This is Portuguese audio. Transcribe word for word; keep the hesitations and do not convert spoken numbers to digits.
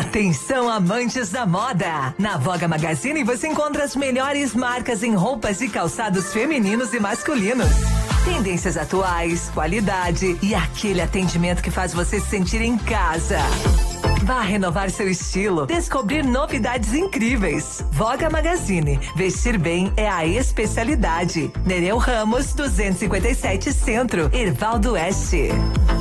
Atenção, amantes da moda! Na Voga Magazine você encontra as melhores marcas em roupas e calçados femininos e masculinos. Tendências atuais, qualidade e aquele atendimento que faz você se sentir em casa. Vá renovar seu estilo, descobrir novidades incríveis. Voga Magazine, vestir bem é a especialidade. Nereu Ramos, duzentos e cinquenta e sete Centro, Ervaldo Oeste.